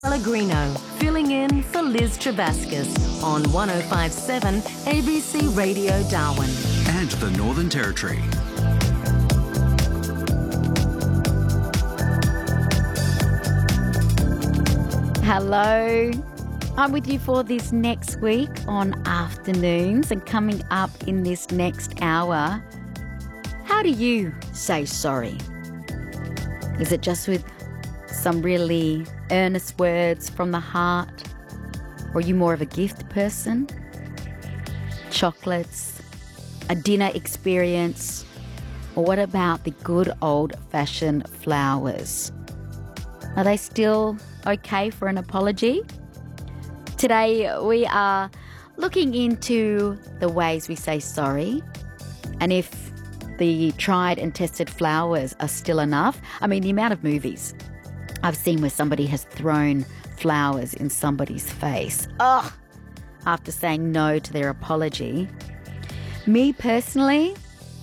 Pellegrino, filling in for Liz Trebaskus on 105.7 ABC Radio Darwin. And the Northern Territory. Hello. I'm with you for this next week on Afternoons, and coming up in this next hour, how do you say sorry? Is it just with some really earnest words from the heart? Or are you more of a gift person? Chocolates, a dinner experience, or what about the good old-fashioned flowers? Are they still okay for an apology? Today we are looking into the ways we say sorry, and if the tried and tested flowers are still enough. I mean, the amount of movies I've seen where somebody has thrown flowers in somebody's face, after saying no to their apology. Me personally,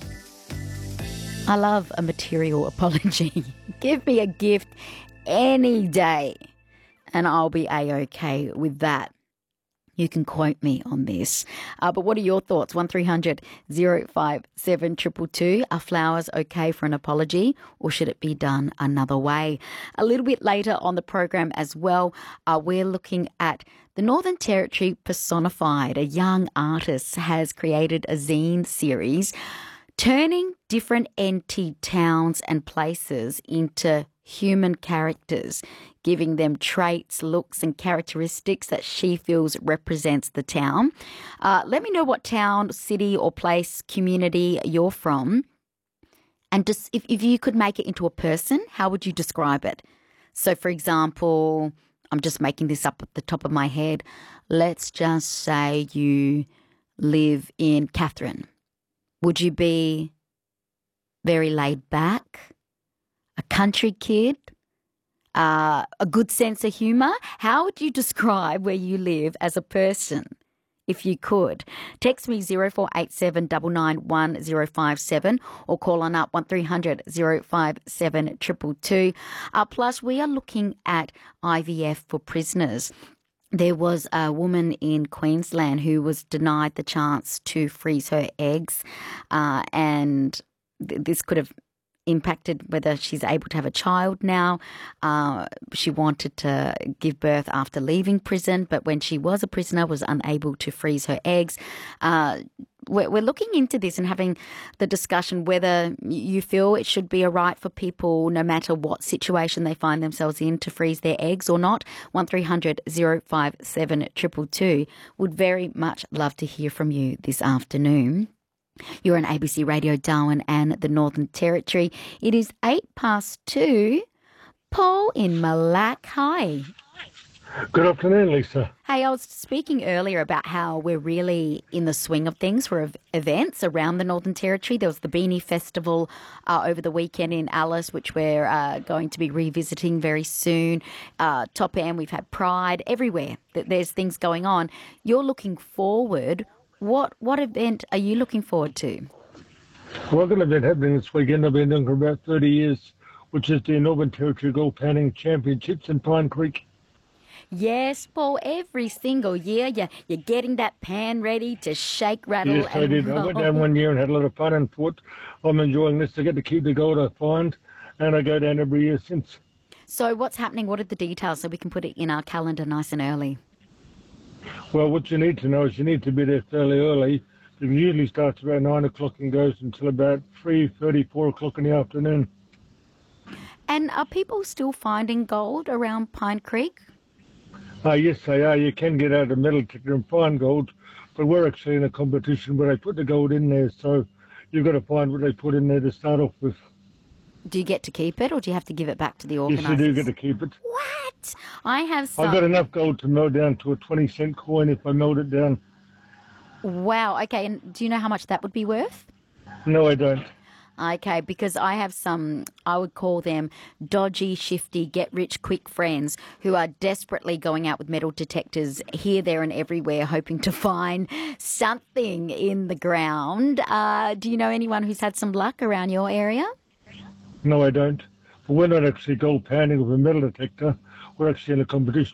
I love a material apology. Give me a gift any day and I'll be A-OK with that. You can quote me on this. But what are your thoughts? 1300 057 222. Are flowers okay for an apology, or should it be done another way? A little bit later on the program as well, we're looking at the Northern Territory personified. A young artist has created a zine series turning different NT towns and places into human characters, giving them traits, looks and characteristics that she feels represents the town. Let me know what town, city or place, community you're from. And just if you could make it into a person, how would you describe it? So, for example, I'm just making this up at the top of my head. Let's just say you live in Katherine. Would you be very laid back? A country kid, a good sense of humour? How would you describe where you live as a person, if you could? Text me 0487 991 057 or call on up 1300 057 222. Plus, we are looking at IVF for prisoners. There was a woman in Queensland who was denied the chance to freeze her eggs, and this could have impacted whether she's able to have a child now. She wanted to give birth after leaving prison, but when she was a prisoner, was unable to freeze her eggs. We're looking into this and having the discussion whether you feel it should be a right for people, no matter what situation they find themselves in, to freeze their eggs or not. 1300 057 222. Would very much love to hear from you this afternoon. You're on ABC Radio Darwin and the Northern Territory. It is 2:08. Paul in Malak, hi. Good afternoon, Lisa. Hey, I was speaking earlier about how we're really in the swing of things for events around the Northern Territory. There was the Beanie Festival over the weekend in Alice, which we're going to be revisiting very soon. Top End, we've had Pride. Everywhere there's things going on. You're looking forward. What event are you looking forward to? Well, I've got an event happening this weekend. I've been doing for about 30 years, which is the Northern Territory Gold Panning Championships in Pine Creek. Yes, Paul, every single year you're getting that pan ready to shake, rattle, yes, and I did. roll. I went down one year and had a lot of fun and thought I'm enjoying this. I get to keep the gold I find, and I go down every year since. So what's happening? What are the details so we can put it in our calendar nice and early? Well, what you need to know is you need to be there fairly early. It usually starts about 9 o'clock and goes until about 3:30, 4 o'clock in the afternoon. And are people still finding gold around Pine Creek? Yes, they are. You can get out a metal detector and find gold, but we're actually in a competition where they put the gold in there, so you've got to find what they put in there to start off with. Do you get to keep it, or do you have to give it back to the organisers? Yes, you do get to keep it. What? I have some. I've got enough gold to melt down to a 20-cent coin if I melt it down. Wow, okay. And do you know how much that would be worth? No, I don't. Okay, because I have some, I would call them dodgy, shifty, get-rich-quick friends who are desperately going out with metal detectors here, there and everywhere, hoping to find something in the ground. Do you know anyone who's had some luck around your area? No, I don't. But we're not actually gold panning with a metal detector. We're actually in a competition